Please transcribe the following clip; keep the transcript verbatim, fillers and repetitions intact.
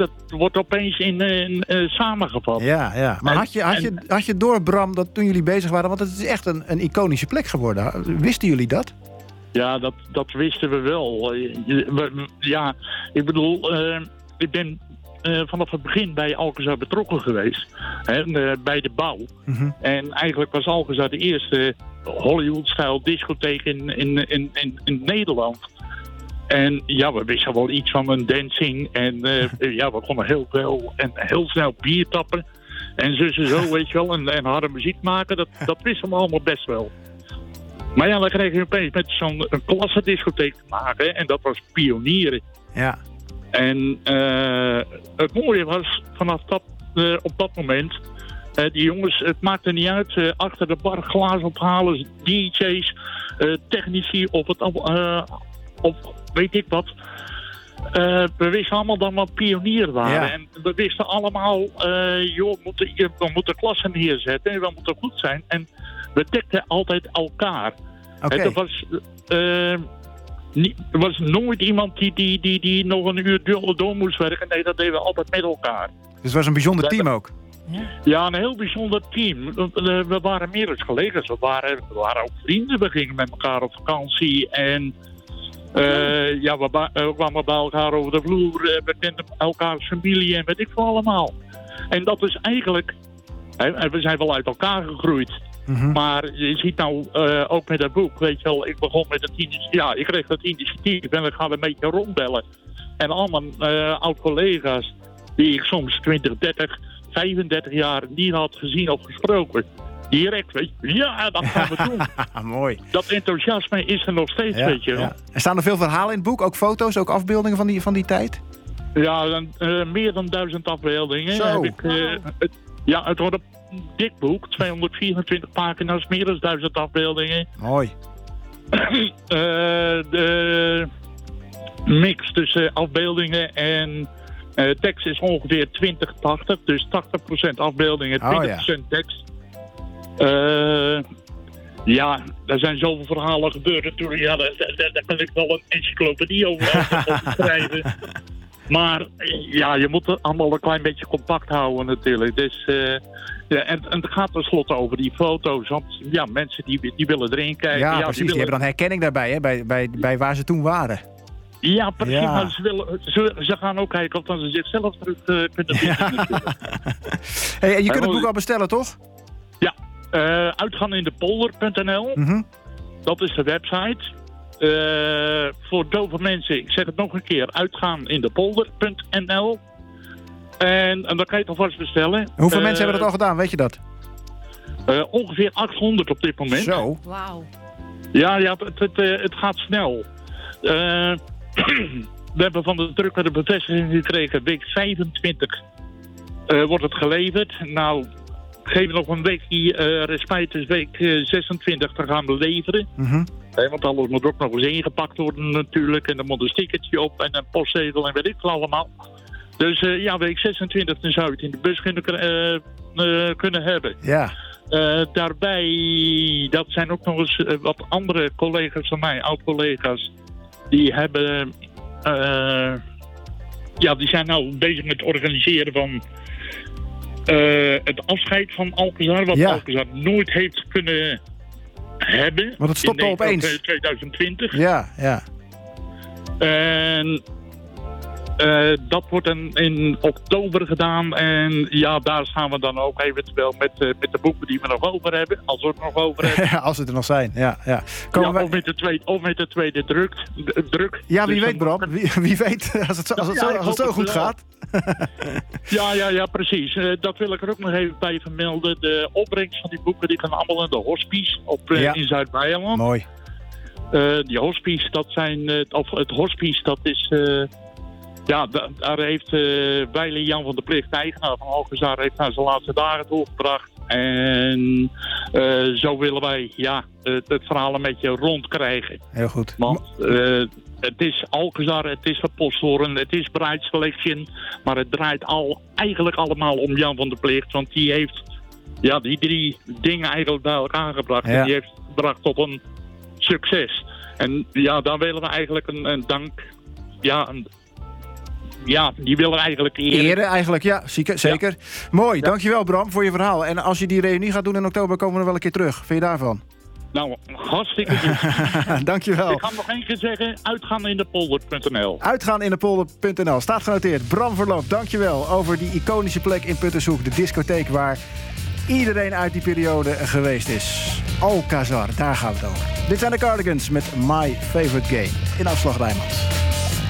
dat wordt opeens in, in, uh, samengevat. Ja, ja. Maar en, had, je, had, en, je, had je door, Bram, dat toen jullie bezig waren... want het is echt een, een iconische plek geworden. Wisten jullie dat? Ja, dat, dat wisten we wel. Ja, ik bedoel, uh, ik ben uh, vanaf het begin bij Alcazar betrokken geweest. Hè, uh, bij de bouw. Mm-hmm. En eigenlijk was Alcazar de eerste Hollywood-stijl discotheek in, in, in, in, in Nederland. En ja, we wisten wel iets van een dancing. En uh, ja, we konden heel veel en heel snel bier tappen. En zus en zo, weet je wel. En, en harde muziek maken, dat, dat wisten we allemaal best wel. Maar ja, dan kreeg je opeens met zo'n klassendiscotheek te maken. En dat was Pionieren. Ja. En uh, het mooie was, vanaf dat, uh, op dat moment... Uh, die jongens, het maakte niet uit. Uh, achter de bar glazen ophalen, D J's, uh, technici of het... Uh, of weet ik wat. Uh, we wisten allemaal dat we pionier waren. Ja. En we wisten allemaal... Uh, joh, we moeten, we moeten klassen neerzetten. En we moeten goed zijn. En we dekten altijd elkaar. Okay. Er was, uh, nie, er was nooit iemand die, die, die, die nog een uur door, door moest werken. Nee, dat deden we altijd met elkaar. Dus het was een bijzonder team ook? Ja, een heel bijzonder team. We waren meer als collega's. We waren, we waren ook vrienden. We gingen met elkaar op vakantie. En uh, ja, we, ba- we kwamen bij elkaar over de vloer. We kenden elkaars familie en weet ik veel allemaal. En dat is eigenlijk... Hè, we zijn wel uit elkaar gegroeid. Mm-hmm. Maar je ziet nou uh, ook met dat boek, weet je wel, ik begon met het initiatief, ja, ik kreeg dat initiatief en we gaan een beetje rondbellen. En allemaal uh, oud-collega's die ik soms twintig, dertig, vijfendertig jaar niet had gezien of gesproken. Direct, weet je, ja, dat gaan we doen. Mooi. Dat enthousiasme is er nog steeds, ja, weet je wel. Ja. Er staan er veel verhalen in het boek, ook foto's, ook afbeeldingen van die, van die tijd? Ja, dan, uh, meer dan duizend afbeeldingen. Zo. Heb ik, uh, het, ja, het wordt een dik boek, tweehonderdvierentwintig pagina's, meer dan duizend afbeeldingen. Mooi. uh, de mix tussen afbeeldingen en uh, tekst is ongeveer twintig tachtig. Dus tachtig procent afbeeldingen, twintig procent oh, ja. tekst. Uh, ja, er zijn zoveel verhalen gebeurd natuurlijk. Ja, daar, daar, daar kan ik wel een encyclopedie over, over schrijven. Maar ja, je moet het allemaal een klein beetje compact houden natuurlijk. Dus, uh, ja, en, en het gaat tenslotte over die foto's. Want ja, mensen die, die willen erin kijken. Ja, ja precies. Die, die, willen... die hebben dan herkenning daarbij, hè? Bij, bij, bij waar ze toen waren. Ja, precies. Ja. Maar ze, willen, ze, ze gaan ook kijken of ze zichzelf terug uh, kunnen vinden. Ja. Hey, en je kunt het boek al bestellen, toch? Ja, uh, uitgaan in de polder punt n l. Mm-hmm. Dat is de website. Uh, voor dove mensen, ik zeg het nog een keer, uitgaan in de polder punt n l. En, en dan kan je het alvast bestellen. Hoeveel uh, mensen hebben dat al gedaan, weet je dat? Uh, ongeveer achthonderd op dit moment. Zo. Wauw. Ja, ja het, het, het, het gaat snel. Uh, we hebben van de drukker de bevestiging gekregen, week vijfentwintig uh, wordt het geleverd. Nou, geef nog een weekje uh, respijt, dus week uh, zesentwintig te gaan leveren. Mm-hmm. Hey, want alles moet ook nog eens ingepakt worden natuurlijk. En dan moet een stickertje op en een postzegel en weet ik veel allemaal. Dus uh, ja, week zesentwintig dan zou je het in de bus kunnen, uh, uh, kunnen hebben. Ja. Uh, daarbij, dat zijn ook nog eens uh, wat andere collega's van mij, oud-collega's. Die hebben, uh, ja, die zijn nou bezig met het organiseren van uh, het afscheid van Alcazar. Wat ja. Alcazar nooit heeft kunnen hebben. Want het stopte opeens. twintig twintig. Ja, ja. En uh, dat wordt in, in oktober gedaan. En ja, daar staan we dan ook eventueel met, uh, met de boeken die we nog over hebben. Als we het nog over hebben. Als het er nog zijn, ja. ja. ja wij... of, met de tweede, of met de tweede druk. De, druk. Ja, wie dus weet Bram. Wie, wie weet als het zo, als het zo, als het zo goed gaat. ja, ja, ja, precies. Uh, dat wil ik er ook nog even bij vermelden. De opbrengst van die boeken die gaan allemaal in de hospice op, uh, ja. in Zuid-Beierland. Mooi. Uh, die hospice, dat zijn, uh, of het hospice, dat is, uh, ja, d- daar heeft uh, Weile Jan van der Plicht, de eigenaar van Alcazar, heeft daar zijn laatste dagen doorgebracht. En uh, zo willen wij, ja, het, het verhaal een beetje rondkrijgen. Heel goed. Want uh, het is Alcazar, het is Aposthoorn, het is Bride Selection, maar het draait al, eigenlijk allemaal om Jan van der Plicht, want die heeft, ja, die drie dingen eigenlijk bij elkaar gebracht. Ja. En die heeft gebracht tot een succes. En ja, daar willen we eigenlijk een, een dank, ja, een ja, die willen eigenlijk eren. Eren eigenlijk, ja, zeker. zeker. Ja. Mooi, ja. Dankjewel Bram voor je verhaal. En als je die reunie gaat doen in oktober, komen we er wel een keer terug. Vind je daarvan? Nou, hartstikke goed. Dankjewel. Ik ga nog één keer zeggen, uitgaan in de polder punt n l. Uitgaan in de polder punt n l. Staat genoteerd. Bram Verloop, dankjewel over die iconische plek in Puttershoek. De discotheek waar iedereen uit die periode geweest is. Alcazar, daar gaan we het over. Dit zijn de Cardigans met My Favorite Game in Afslag Rijnmond.